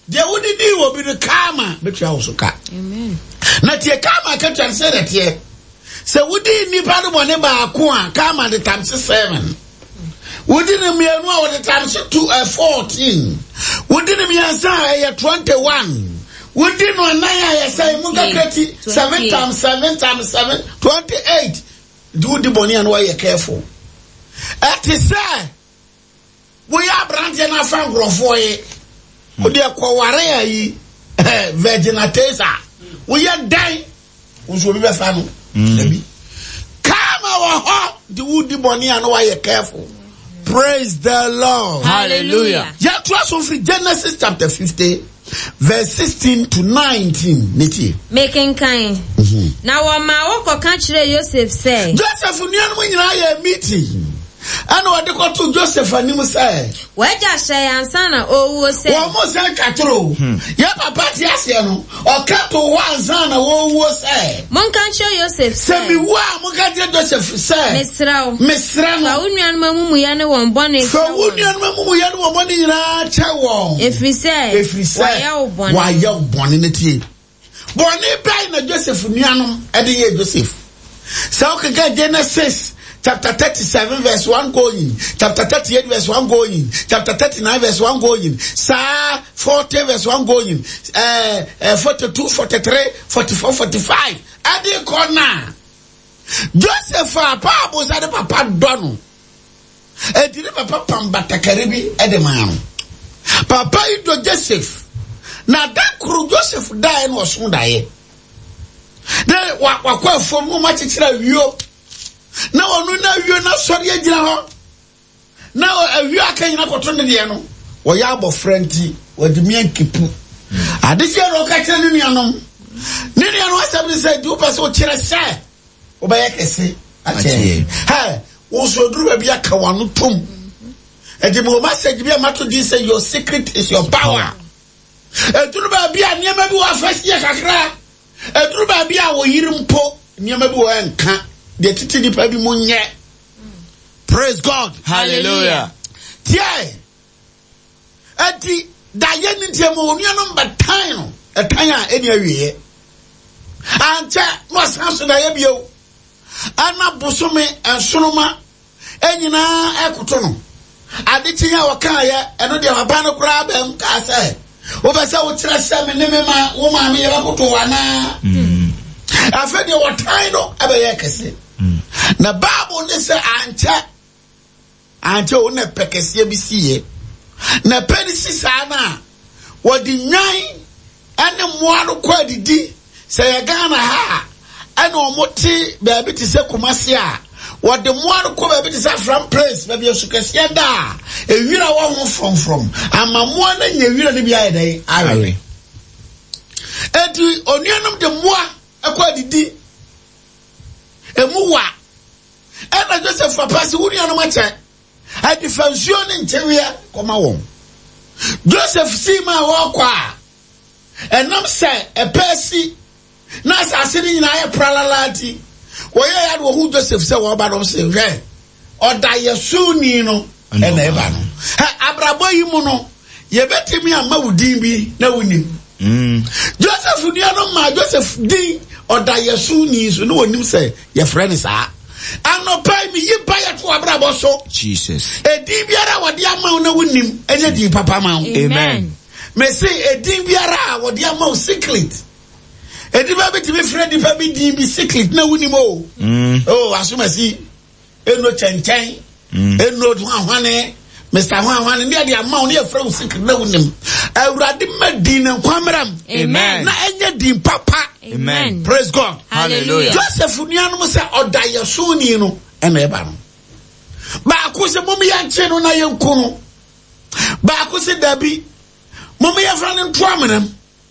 Dia wudi di wo bi kama betua wo so ka. Amen. Na tie kama ka twan se na tie. Se wudi nipa no bone ba ko a kama de times 7. Wudi ne mienu a wo de times 14. Wudi ne miansa e 21. Wudi no nan a say mu ka kreti 7 times 7 times 7 28. Do the bone and why you careful. At is say we are branching our fan grofo ye. We are kwaware yi virgin atesa. We are dying. Unso be fan. Come our heart the woody bone and why you careful. Praise the Lord. Hallelujah. Yeah, trust of Genesis chapter 50. Verse 16 to 19. Making kind. Now, my work can't Joseph say. Joseph, you know, meeting. And what they call to Joseph and him say. Where just say and son oh say. Almost say Catro. Yeah, Papa Tiasiano. Or Cato one son oh say. Mon can't show Joseph. Say me wa Mugaja Joseph say. Miss Rao. Miss Rao. Union Mamuyano one bonnet. So Union Mamuyano one in a chaw. If we say, why you born in it? Born in Joseph Nianum at the year Joseph. So can get Genesis. Chapter 37 verse 1 going. Chapter 38 verse 1 going. Chapter 39 verse 1 going. Psalm 40 verse 1 going. 42, 43, 44, 45. Adi corner. Joseph Papa was at the Papa Dono. Did Papa Pambata Karibi Edemano. Papa into Joseph. Now that crew Joseph died was soon die. Then what for more much it's you. Now, you're not sorry, now you are kind of cotondiano, or Yabo Frenty, or the Mian Kipu. I did your occasion in Yanum. Ninian was able to say, do pass what you say. Obey, say, I say, hey, also drew a Biakawanu tomb. And the moment said, be a matter to say, your secret is your power. And to be a near maybe a first year, and to be a year po, near maybe one can't. Praise God. Hallelujah. Tie. Ati daye ntiamo nuanom batano etanya eniawie. Ancha no asanso na ye bio. Ana bosome ensonoma enyina ekoto no. Adetinya waka ya eno de aba no kura bam ka se. Wo be se wo kire se me ne me ma wo ma me ye bakoto wana. Afede wo tan no abeye kese. Na Bible ne say anche one pekesie bi siye na penisi sana wodi nyan ene moano kwa didi say ya Ghana ha ene omote be bi ti se Kumasi a wodi moano kwa be bi ti se from place be bi esukesie da ewira wo ho from amamoa na nyewira ne bi ayedai awe eti onuanom de moa akwa didi emuwa ena Joseph papa si wuni anu mache a defension interior koma won Joseph si ma wo kwa enam se epesi na asase ni nyina ye pralalati wo ye ya wo hu Joseph se wo ba no se hwe oda yesu ni no ena e ba no abrabo yi mu no ye betimi ama wudin bi na wunim Joseph ni anu ma Joseph din oda yesu ni so no wonim se ye friend sa anopai mi yipa ya to abrabo so Jesus edi biara wodi ama na wonim enye di papa ma. Amen. Me say edi biara wodi ama secret edi ba betimi friend di pa bi di bi secret na wonim o oh asumasi eno chenchen eno hwane Mr. Hwane ndi ade ama oni afra secret na wonim awurade madina kwamram. Amen. Na enye di papa. Amen. Praise God. Hallelujah. Joseph nianu say odaye so ni no ena e ba no ba ko se mom ya nche no na yenku no ba ko se dabi mom ya fra ne nto amenam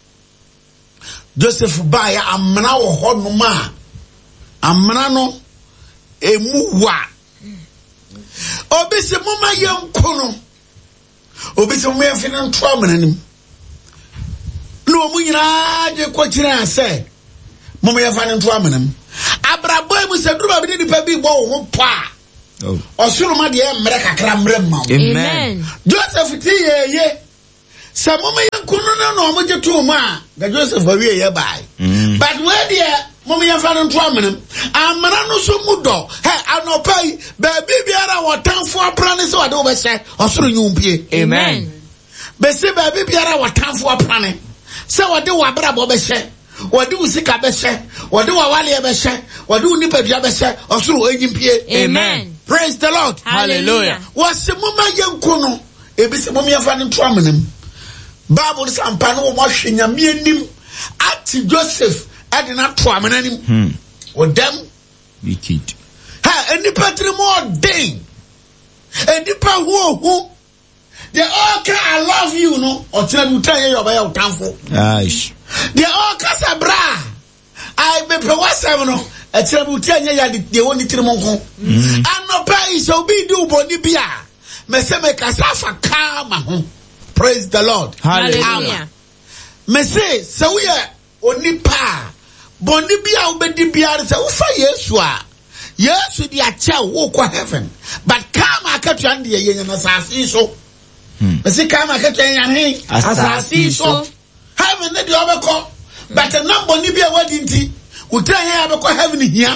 Joseph ba ya amna wo ho no ma amna no emu wa obi se mom yenku no obi se mom ya fra ne nto amenam no mu nyina je ko kire ase mom ya fa ne nto amenam abrabo mu se duru ba bi di pa bi bo ho pa osuru ma de emre kakra mre ma. Amen. Joseph ti ye Some mommy and Kuno no much to ma, the Joseph for ye by. But where dear, mommy and Fan and Traminum, and Manano Sumudo, hey, I no pay, baby, Biara, what time for a plan is what over say, or through you pay. Amen. Bessie, baby, Biara, what time for a plan. So what do I brabo say? What do Sika Beshe? What do Wali Beshe? What do Nipa Jabeshe? Or through Agent Pierre? Amen. Praise the Lord. Hallelujah. What's the moment young Kuno? Ebisi Mummy and Fan and Traminum. Bible is ampano washing a meaning at Joseph adding up to a man or them wicked. Ha, and the patri more ding. And the power who they all can I love you, no, or tell you by your temple. They all casa bra. I be pewasano, a terrible tell you the only Trimonco. And no pay so be do bonibia. Meseme Casafa Kama. Praise the Lord. Hallelujah. Mese, so we are only pa. Bonibia obedibia se ufa Yesua. Yesu di acha walk heaven. But come akatwa ndi ye na asasi so. Mese come akatwa yan asasi so. Heaven ne di obeko. But na bonibia wadi nti. Utra yan abeko heaven here.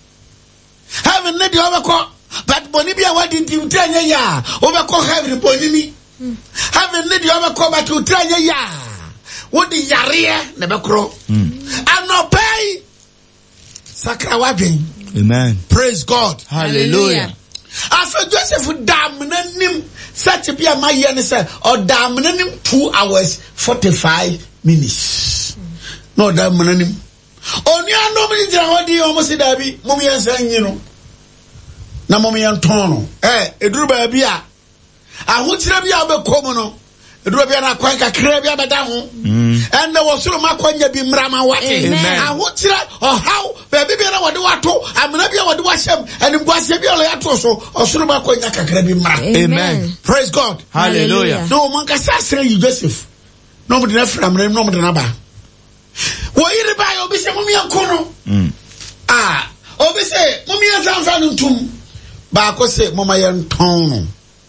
Heaven ne di obeko. But bonibia wadi nti utra yan ya. Obeko heaven bonini. Having need you ever come back to try ya? What the yaria never crow? And no pay Sakrawabi. Amen. Praise God. Hallelujah. After Joseph damning such a be a my answer or damning 2 hours 45 minutes. No damning. Only I nobody Jawadi almost said Abby, Mummy and saying, you know. Na Mummy and Tono. Eh, drew by a beer. I would say, I will come on. It will be a quite a crabby down. And there was so much when you be Mrama watching. I would say, or how, baby, I would do what I'm not able to watch him, and it was a biological or so much when you can crabby. Amen. Praise God. Hallelujah. No one can say you, Joseph. Nobody left from him, nobody number. Why you buy Obisa Mummy and Kono? Ah, Obisa, Mummy and San Tum. Bako say, Mama and Tono.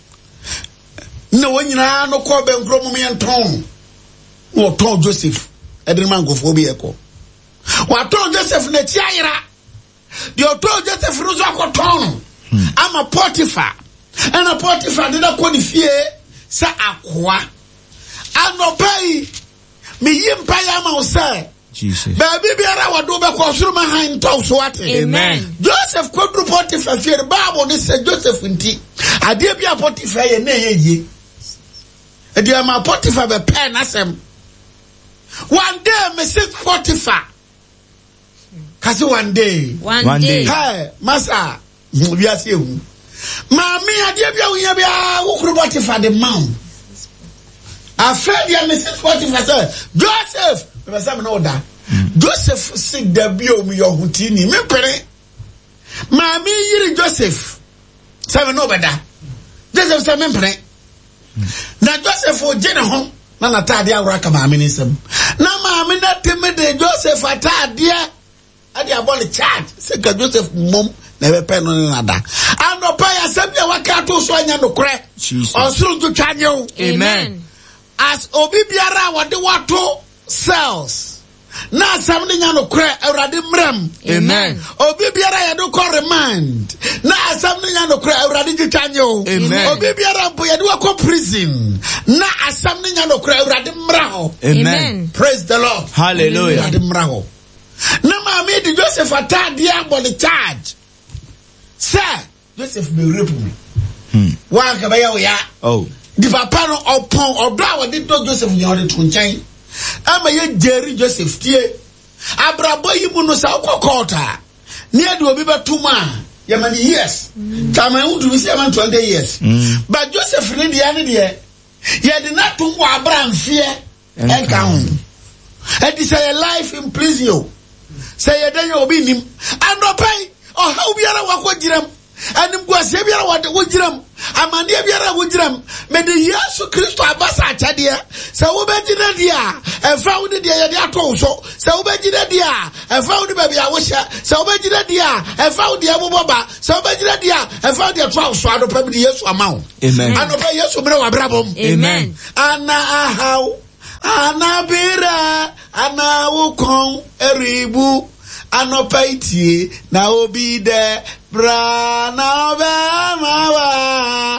No when you are no call them from me and Tom. Or told Joseph. I didn't man go for vehicle. What told Joseph Netiaira? You told Joseph Rosako Tom. I'm a Potiphar. And a Potiphar did not qualify. Sa aqua. I'm no pay. Me yim payama say. Jesus. Baby, I would do because through my hand talks what. Amen. Joseph quadru Potiphar fear the Bible. This said Joseph in tea. I did be a Potiphar and ye. And you are my Potiphar the pen as him. One day, Mrs. Potiphar. Cause one day. One day. Hey, Massa. We are seeing. Mammy, I gave you Potiphar the mount. I fed you, Mrs. Potiphar, sir. Joseph. Joseph sick the bio me your hutini. Me pere. Mammy, you Joseph. Seven over that. Joseph seven pere. Na Joseph o jene ho na natadia uraka maaminisem na maami na temede Joseph atadia ade abole charge se ka Joseph mom na be pe no na da anopa ya sabia wakato so anya no kre osuru to twanyo. Amen. As obi biara wode wato cells na asam ne nya no kre awrade mram. Amen. Obi biara ya do call remand na asam ne nya no kre awrade twanyo. Amen. Obi biara mpo ya do akọ prison na asam ne nya no kre awrade mraho. Amen. Praise the Lord. Hallelujah. Awrade mraho na maami di Joseph atade abole charge. Sir, Joseph be rape me. Wa ka ba ya o ya. Oh. Di papa no opon obra wa di to Joseph nya o de to nchen. Ama ye Jerry Joseph tie abrabo yi mu no sa okokota ne ade obi betuma ye mani years kama undu bi say man 20 years but Joseph ne dia ne de ye de na to wa abram fie enka ho e di say life in prison yo say ye den obi nim anopai o ha obi ara wa ko giram anim guase biara wo giram amane biara wo giram me de Yesu Kristo abasa achade se wo begina dia efa wo de ye de ato so se wo begina dia efa wo de ba bia wo hye se wo begina dia efa wo de aboboba se wo begina dia efa wo de to so ado pa bi Yesu amawo amen anopa Yesu bre wa brabom amen ana ahaw ana bira ana wukon eribu anopa itie na obi de bra na be mawa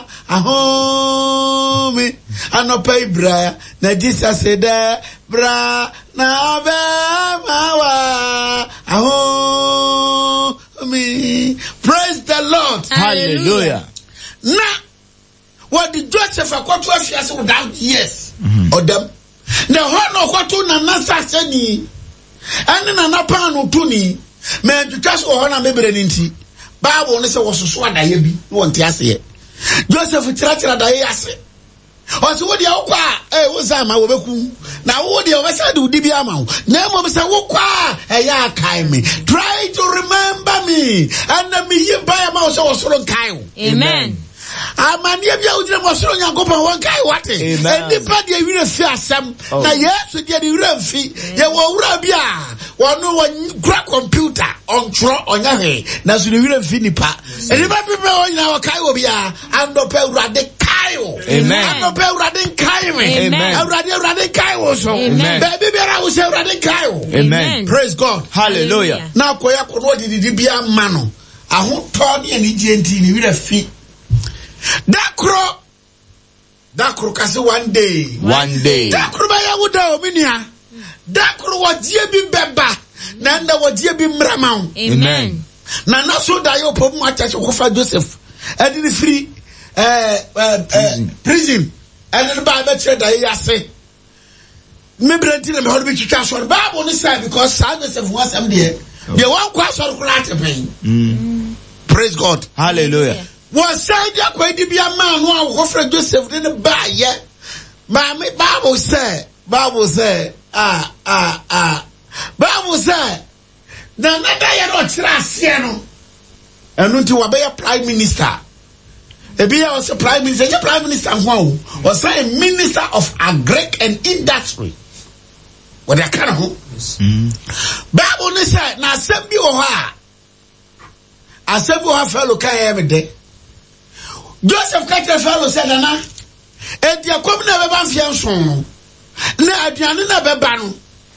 ahomi anopa ibra na Jesus de bra na be mawa ahomi. Praise the Lord. Hallelujah. Na what did Joseph akwatu afiase without years or them the horn of what na nasa seni ene na napa no tuni me twitwa so ho na mebere nti Bible ne se wososo adaye bi won ti ase Joseph tira daye ase o se wo dia wokwa wo zama wo beku na wo dia wo sa de udi bi ama wo na mo se wokwa ya kai me try to remember me and me yi ba ma wo se wosoro kai wo amen amania bia udire mosoro nyankopon won kai wate enipa de wire fi asem na Yesu de wire fi ye wo wura bia wono won gra computer on tro onya he na so de wire fi nipa enipa pipe onya wo kai wo bia ando pe urade kai wo amen ando pe urade kai me amen urade kai wo so baby bia wo se urade kai wo amen. Praise God. Hallelujah. Na koya ko no didi bia ma no ahoto ne ani die nti ni wire fi Dakro kasi one day Dakro ba ya wuda ominia Dakro wajie bi beba na nda wajie bi mramao amen na so da yo pom achache kofa Joseph edini free prison and ba be tre da yase me brenti na me hodo bi twitwa so Bible ni say because Joseph was am there the one kwasor kula tepen praise God. Hallelujah. Was said ya kwedi bia man no akofra Joseph de ba ye ma Bible say Bible say na nada ya no tira ase no enu nti wa be ya prime minister ebi ya was prime minister ya prime minister ho was a minister of agri and industry what they kind of Bible ni say na asem bi wo ha asem bi wo ha fellow kan ya me de Joseph Carter fellow said na enti akom na be ban fianso na aduane na be ba no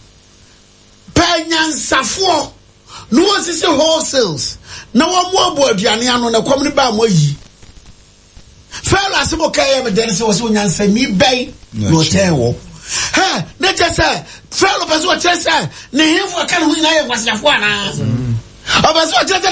panyansafo no osisi wholesales na wo mo abo aduane ano na kom ne ba mo yi fellow asebo kai me den se wo so nyansa mi bai no tewo ha na just fellow person what say ne himfo kan hu na ye kwasafo ana because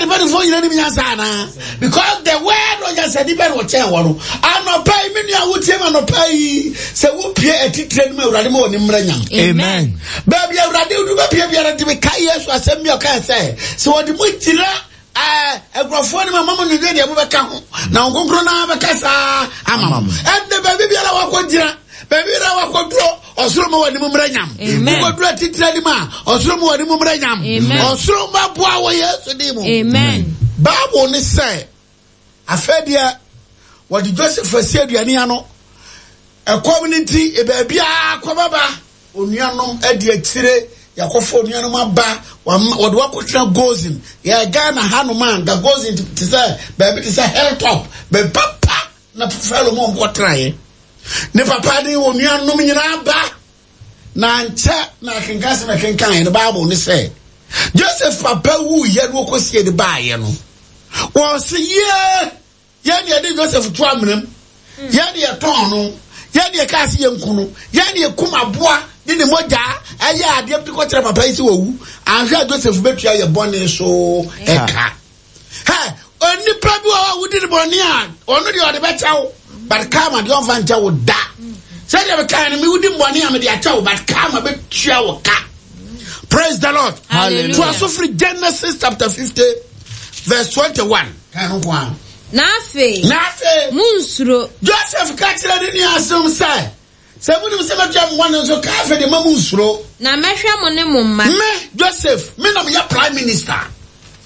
the word on your said even what I'm not paying me. I would say, I'm not paying. So, we'll pay a ticket. Amen. Baby, I do not be a Kayas or send me a can say. So, what the Mutila, a grafone, my mama, you did now go on a casa. And the baby, I walk baby, I walk Osromo wa ni mumrenyam. Ugo dua titira ma. Osromo wa ni mumrenyam. Osromo bua wa Yesu dimu. Amen. Bible ni say afedia wadi Joseph asedu ani ano. E community e baby akwababa onuanom adi akire yakofo onuanom aba wadi wakotena Gozin. Ya Ghana hanuman da Gozin to say baby to say hilltop. Be papa na fellow mo mkotraye. Ne papa de onua no nyina ba na nche na kenkase na kenkan the Bible ni say Joseph papa wu ye no kosie de ba ye no wo se ye ne de Joseph to amram ye ne ton no ye ne kase ye nkunu ye ne kuma boa ni moja aya ade bi ko tere papa yi se wu anhwa Joseph betua ye bone so eka ha oni prabi wa wudi de bone a onu de ode bechawo but come and don't venture with that. Say the kind of me with money and the attack, but come a bit shower car. Praise the Lord. Hallelujah. To also free Genesis chapter 50, verse 21. Nafe. Munsuro. Joseph Catcher didn't assume say. Seven jam one of the cafe the Mamunsuro. Na mesha money mumma. Me, Joseph, me no be a prime minister.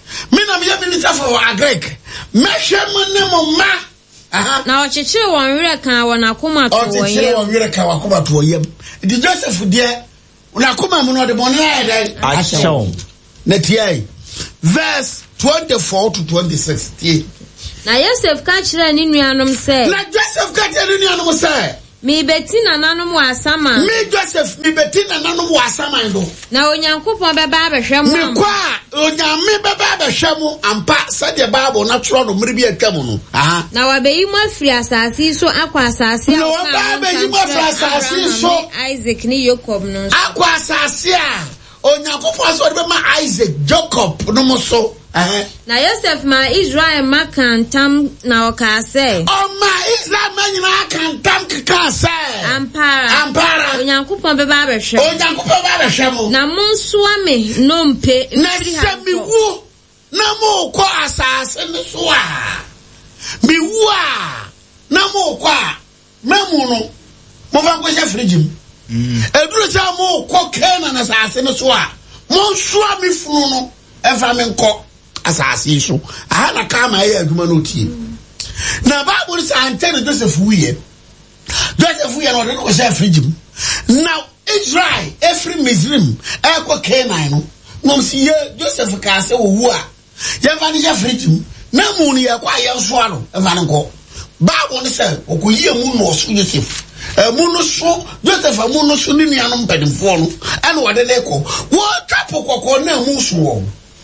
Me na me minister for Agrek. Meshe mo ne mo ma. Na ochechire won were kan won akoma to won yem. Ochechire won were kan akoma to yem. Di Joseph de na akoma mu no de boni ayedai. Action. Na tie. Verse 24 to 26. Tie. Na Joseph ka kire ni nuanom se. Na Joseph ka kire ni nuanom se. Mi beti na nanom wasama. Mi Joseph mi beti na nanom wasama ndo. Na onyankopon beba abehwe mu. Mi kwa onyame beba abehwe mu ampa sade Bible na tro no mre bi atwam no. Aha. Na wabeyi mu afiri asase so akwa asase a. Na wabeyi mu afiri asase so Isaac ni Jacob no. Akwa asase a onyankopon so de be ma Isaac Jacob no mo so. Na Joseph ma Israel makantam na okase. Ma Israel manyina kantam kase. Ampara. Onyankopon beba abehwe. Onyankopon beba abehwe mu. Na monso ame no mpe na semi wu na mo ko asase ne so a. Mi wu a na mo ko a memu no mo fa ko she frigim. Eduru sa mo ko Canaan na asase ne so a. Mo so ami funu no e fa me nko asase so aha na ka ma ya adwuma no tie na Bible say antene Joseph wiye no de ko say frigim now Israel every Misrim e ko Canaan no no si ye Joseph ka say owu a ye fa ni ya frigim na mu ni ye kwa ye so ano e fa nko Bible say okoyi mu no so Joseph mu no so Joseph mu no so ni nuanom pedimfo no ene wode ne ko wo tapo kokko na mu so wo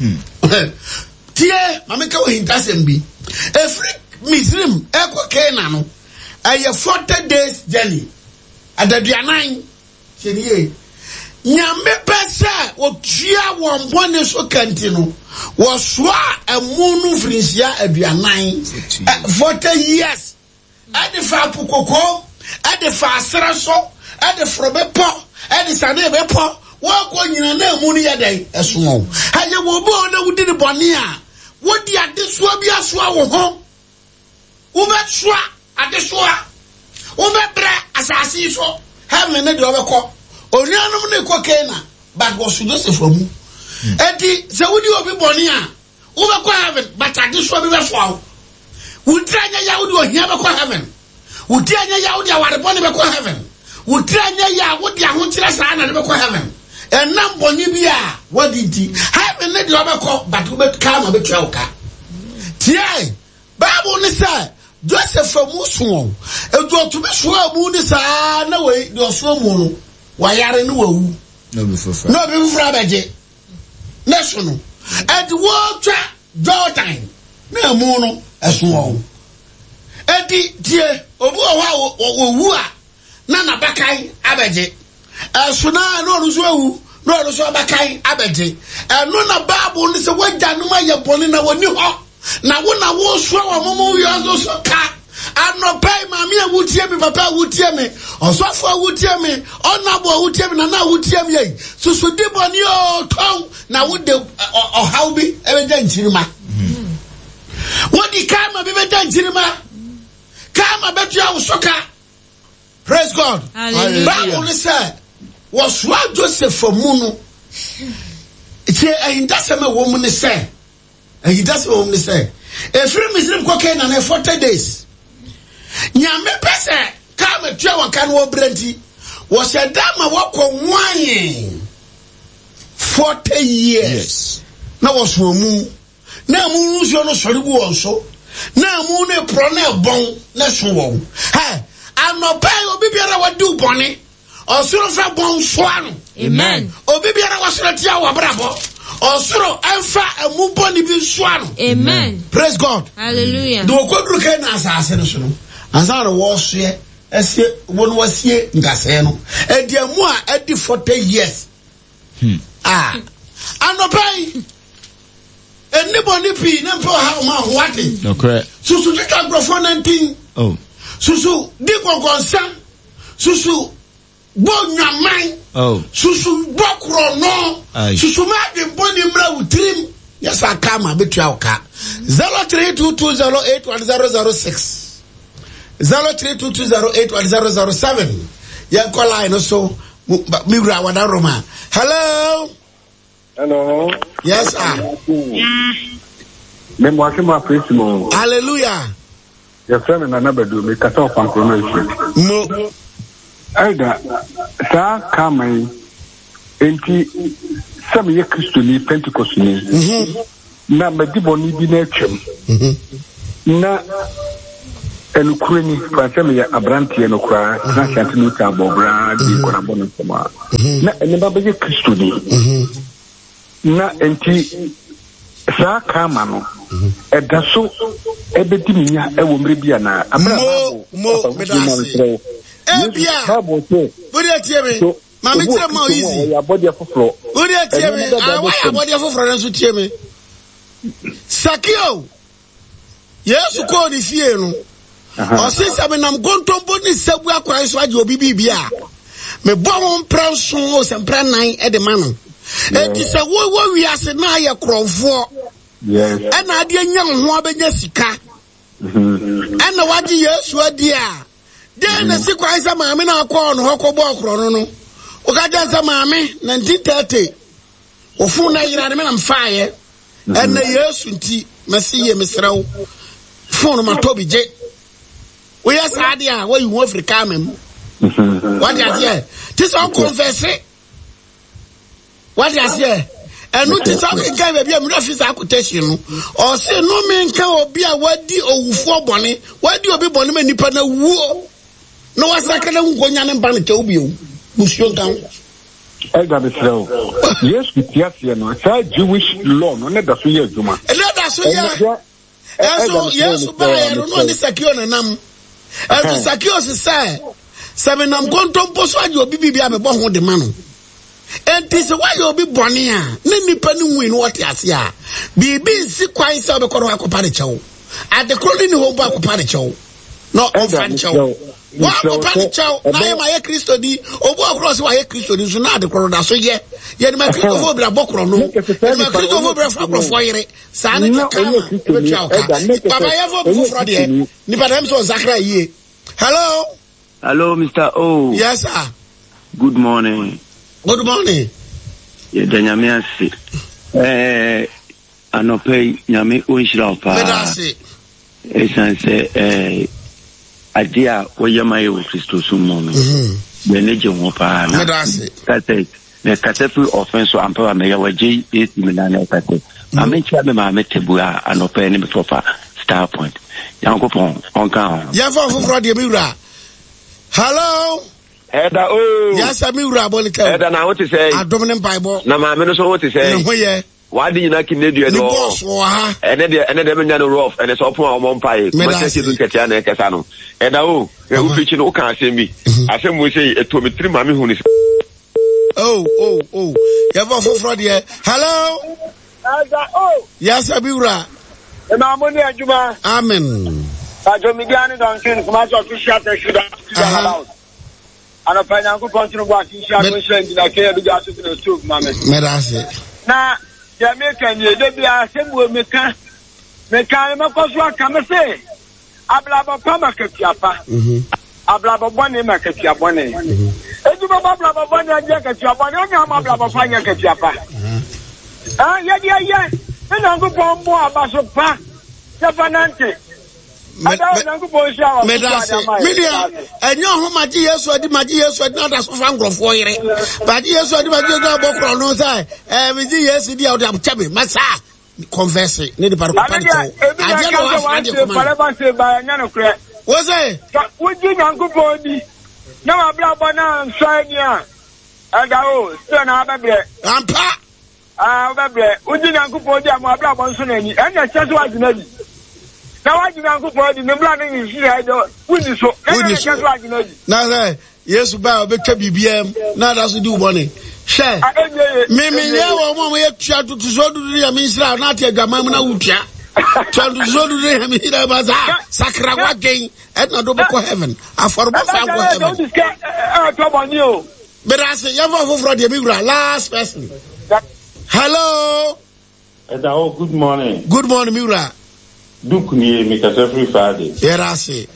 tie mameka wo hintasem bi every Misrim eko Canaan no aye 40 days journey adaduanan chenie nyame pesa otua won bone so kanti no wo soa amunu frinsia aduanan 40 years ade fa pokoko ade fa asra so ade frobepo ade sane bepo wako nyina na mu ni yadai eso wo haye wo bo na wudi ni bone a wodi adesoa bi asoa wo ho wo betsoa adesoa wo bebre asasi so heaven na de obekọ onuanom na ekọ Canaan but go Joseph mu enti se wodi obi bone a wo bekọ heaven but adesoa bi befo wudi anya ya wodi ohia bekọ heaven wudi anya ya wodi aware bone bekọ heaven wudi anya ya wodi ahokyere saa na de bekọ heaven enam boni bia wadidi heaven ne de obekọ but we ka ma betwa oka tie Bible ne say Joseph muso edu otube so amu ni saa na we de oso mu no wayare ne wawu no be fufura beje na so no and water Jordan na mu no eso wo edi tie obu owu a na bakai abeje eso na no so awu no so bakai abeje eno na Bible ni se wagya no ma ye boni na woni ho na wo so wa momo wi azo so ka anopai mami awutie me papa awutie me osofo awutie me onabo awutie me na awutie me yi susu diboni o ton na wo de ohaw bi ebeja nchirima wodi kama bi beja nchirima kama betu awusoka. Praise God. Bible say was what Joseph mu no che ahindasema wo mu ne say ahindasema wo mu ne say efiri Misrim ko Canaan na 40 days nyame pese ka metua wanka no obranti wo sedama wako nwanye 40 years na wo so mu na mu nso no sori bu wonso na mu ne pro na bon na so wo ha anopai obi biara wadu bone osoro fa bon so ano amen obi biara wasoro tia wo brabo osoro enfa amu boni bi so ano amen. Praise God. Hallelujah. Do kodru ke na asase no so no ansana wo hye ese won wasie ngase no ediamu a edi 40 years anopai anybody pi na mpo ha ma hoate no correct susu dika grofo 19 susu di konkonsam susu bonyaman susu bokro no susu ma de boni mra utrim yasa kama betua oka 0322081006 0322081007 ya call line so mi gra wada roma. Hello Hello. Yes, sir. Hallelujah. Your friend and another do me cut off on promotion. No. Elder, sir, come enti some year Christian Pentecost ni. Na mediboni bi na atwam. Na enukureni kwansem ya abrantie enukura na chante no ta bobra di kona bono sema. Na eneba be Christian ni. Na enti sa kama no edaso ebedi minya ewo mre bia na mo medase ebia body atieme mama tire ma easy ya body afofro body atieme ya body afofro na so tieme Sakio Yesu ko ni fie no o se sabe nam gontombo ni sabu akwan so age obi bibia me bo mo pranso o se pranan e de ma no enti se wo wiase na ye krofo yes ana ade anya ho abenya sika ana waje Yesu adi a de na sikwa isa maame na akọ no hokobo okro no o ka ja sa maame 1930 ofu na yira ne me na mfaaye ana Yesu nti masiye mesrawo phone ma tobi je we yes ade a wo yu Africa mem what you say this all confess what you say enu ti sa kan be bia mra fisa quotation no o se no me nka obi a wadi owufo obone wadi obi bone ma nipa na wuo no wasaka na nkonya ne mba ne ke obi o busio kan Elder Bisrael yes tiasie no sa Jewish law no ne da so ye adwuma da so ya yes ba ya no ni Sakio na nam e Sakio se say nam kontompo so age obi bibia me bo ho de ma no enti se why you be boni a ne nipa ni hu no what ase a bibi nsi kwan se obekoro akopa de chewo adekoro ni ho bo akopa de chewo no ofa de chewo wa akopa de chewo na ye ma ye Kristo di obo akross wa ye Kristo di so na adekoro da so ye ni ma Kristo fo bra bokoro no ni ma Kristo fo bra fa fo yire sa ne ka be chewo baba ye fo fo de ni pa dem so Zakra ye hello Mr. O. Yes sir. Good morning. Good morning. Yeah, Danyame ase. Anope nyame onhira opa. Medase. Esanse adia woyema ye Kristo sumo no. Be neje ho pa na. Medase. Kate offense so ampa me ya waje 8 million kate. Amenchi ame ma metebu a anope ne me tofa star point. Yankopon onka. Ya fa foforo de miwura. Hello. Eda o. Yes, ami wura bonika. Eda na what say? Adom ne Bible. Na ma me no so what say? Ne hoye. Wadi nyina kinedu edo. Ni boss wo ha. Ene de me nya no rough, ene so pon o mpae. Ma se du ketia na ekesa no. Eda o, e wu pichi no kan asem bi. Asem wo say etometri ma me hu ni. Oh. Ya va foforo de. Hello. Eda o. Yes, ami wura. E ma mo ni adwuma. Amen. Ajo mi diani don kin kuma so official te should about. Ana panya ko continue go official no share ndina ke edu ga so to stove mama. Medase. Na Jamaica ni de bia sembo meka makoso aka me se ablabo pa makatiapa. Ablabo bone makatiabone. Edu ba ablabo bone aje katiabone onya ablabo pa nya katiapa. Ye ina go bombo abaso pa. Jafanante. Medase media enyo ho maji Yesu adi na da so fa ngrofo yire baji Yesu adi ga bokro no sai meji Yesu di out am chabe masa converse ne de parko panto aje no wa de ko ma se ba nya no kre wo say wuji nyankopon di na ma bla bona nsai ni a aga o so na abebre ampa abebre wuji nyankopon di am bla bon so na ni enya cheso agina di na wajina nkupọ di nebla ni nhira do wuni so na say Yesu ba obetwa bibiem na da so di ubone she mimi ye wo mo ye tua tutu so du ya mi nhira na te adwama mu na wutua tua so du ya mi nhira ba za sakra wagen et na do boko heaven aforbo fa go heaven berase ya va foforo de mi wura last person. Hello. Good morning. Good morning mi wura. Duk ni mi ka every Friday. Yerase.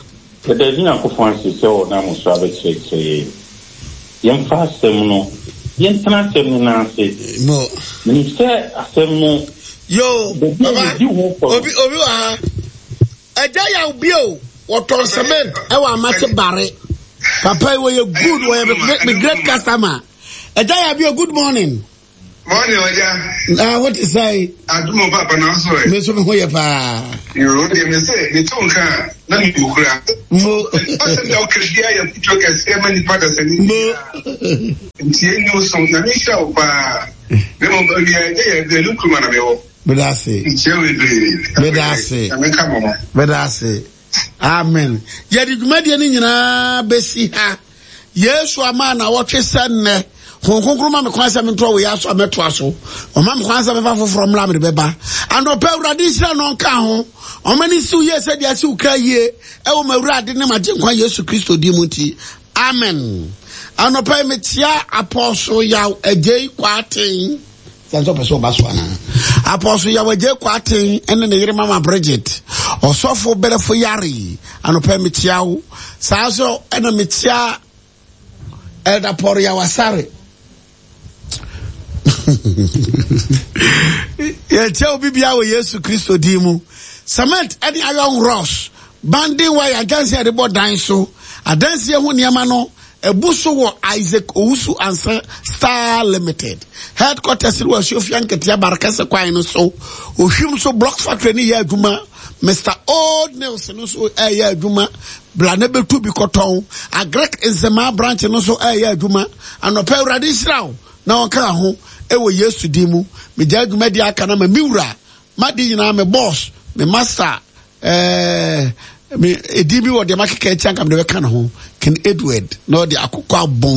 Eda ni akofo anse se o na mo so abecheke. Yem fast no yen tana sem na se mo ni se asem no yo baba obi wa eja ya obi o water cement e wa mate bare papa we you good we be great customer eja ya be good morning. Morning, Oja. What you say? Adumo papa na so e. Me so me hoye pa. You dey me say me ton kan na me bukura. Mo. O se do kredia ya puto ka se mani pada se ni. Mo. Ntie nyu so na me sha o pa. Me mo ba ya de lukuma na me wo. Bedase. Ntie we be. Bedase. Ameka mama. Bedase. Amen. Yedi dwumade ni nyina besi ha. Yesu ama na wotwe senne. Konkonkroma me kwanza me ntro we aso ameto aso o ma me kwanza me fa foforo mla me beba anope urade Israel no nka ho o mani si uye se dia si ukayie e wo ma urade ne magye nkwa Yesu Kristo di mu nti amen anope me tia apostle ya agei kwaten sanso peso baso ana apostle ya agei kwaten ene ne yire mama Bridget osofo berefo yare anope me tia wo saso ene me tia Elda por ya wasare ya tell bibia we Yesu Kristo di mu cement any iron ross banding wire against the board dan so adanse ho niam no ebuso wo Isaac Owusu Ansa Star Limited headquarters was Sofian Ketia Barakase kwan no so ohwim so block factory ni ya adwuma Mr. Old Nelson so ya adwuma blane betu bi koton agrek Nzema branch no so ya adwuma anopa urade Israel na onka ho ewo Yesu di mu me gya adwuma di aka na me wura madi nyina me boss me master me edibi wo de makeka etia nkam de be ka na ho Ken Edward no de akokwa bon